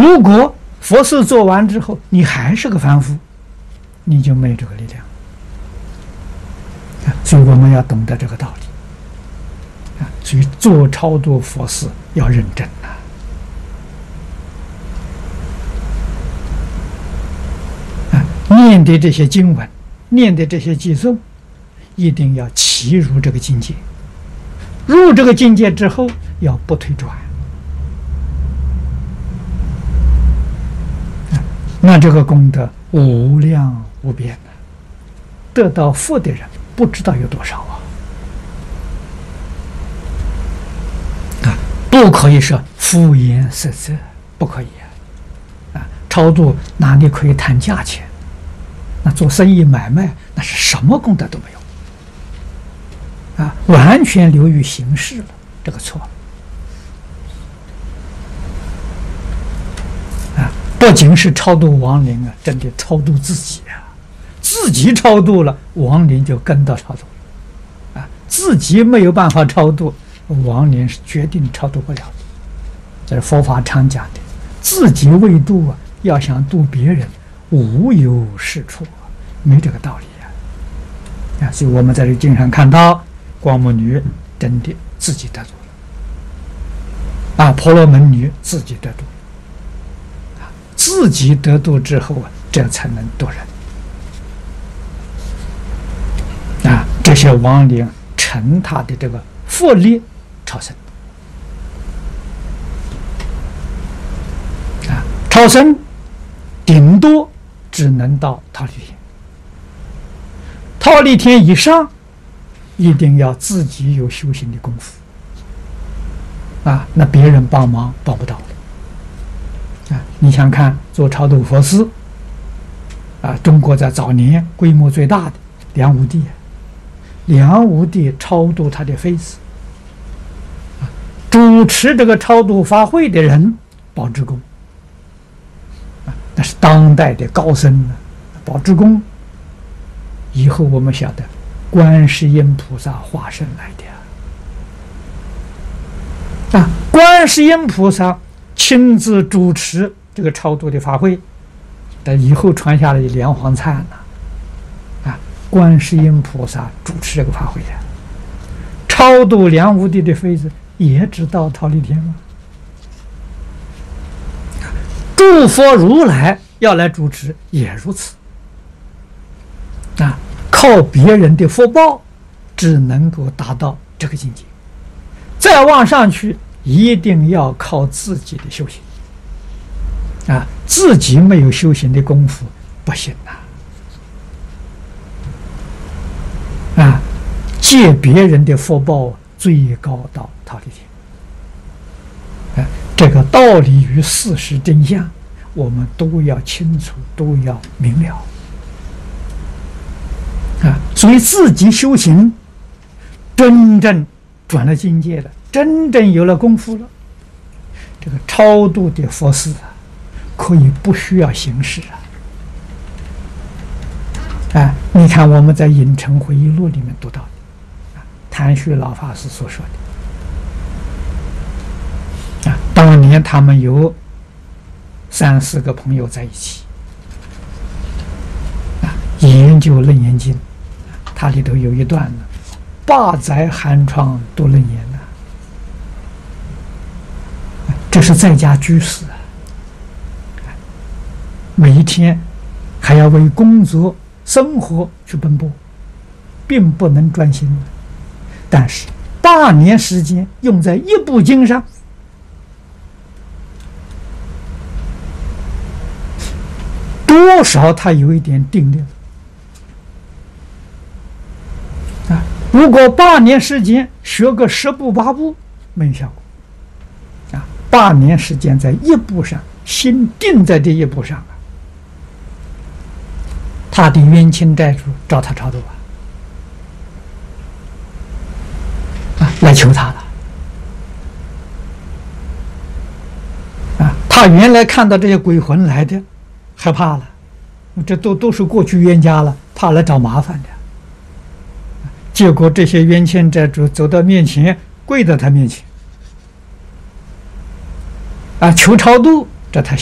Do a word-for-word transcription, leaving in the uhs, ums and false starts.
如果佛事做完之后，你还是个凡夫，你就没有这个力量。所以我们要懂得这个道理。所以做超度佛事要认真呐、啊！念的这些经文，念的这些偈颂，一定要契入这个境界。入这个境界之后，要不退转。啊、那这个功德无量无边的，得到福的人不知道有多少啊！啊，不可以说敷衍塞责，不可以啊！啊，超度哪里可以谈价钱？那做生意买卖，那是什么功德都没有啊！完全流于形式了，这个错了啊！不仅是超度亡灵啊，真的超度自己啊！自己超度了，亡灵就跟到超度了啊！自己没有办法超度，亡灵是决定超度不了的。这是佛法常讲的，自己未度啊，要想度别人，无有是处，没这个道理啊！啊，所以我们在这经上看到，光目女真的自己得度了，啊，婆罗门女自己得度，啊，自己得度之后啊，这才能度人。啊，这些亡灵乘他的这个福力超生，啊，超生顶多只能到忉利天，忉利天以上一定要自己有修行的功夫，啊，那别人帮忙帮不到的，啊，你想看做超度佛事，啊，中国在早年规模最大的梁武帝。梁武帝超度他的妃子，主持这个超度法会的人宝志公，那是当代的高僧呢。宝志公以后我们晓得，观世音菩萨化身来的啊！观世音菩萨亲自主持这个超度的法会，但以后传下来的莲黄灿呢。观世音菩萨主持这个法会的，超度梁武帝的妃子也知道忉利天吗？诸佛如来要来主持也如此啊！靠别人的福报，只能够达到这个境界，再往上去，一定要靠自己的修行啊！自己没有修行的功夫，不行呐！啊，借别人的福报，最高到忉利天。啊，这个道理与事实真相，我们都要清楚，都要明了。啊，所以自己修行，真正转了境界了，真正有了功夫了，这个超度的佛事啊，可以不需要形式啊。啊，你看我们在《影城回忆录》里面读到的，啊，谭旭老法师所说的，啊，当年他们有三四个朋友在一起，啊，研究《楞严经》，它里头有一段呢，八载寒窗读楞严呢，啊，这是在家居士啊，每一天还要为工作生活去奔波，并不能专心，但是八年时间用在一部经上，多少他有一点定力啊！如果八年时间学个十部八部，没有效果啊！八年时间在一部上，心定在这一部上，他的冤亲债主找他超度啊，啊，来求他了，啊，他原来看到这些鬼魂来的，害怕了，这都都是过去冤家了，怕来找麻烦的。结果这些冤亲债主走到面前，跪在他面前，啊，求超度，这才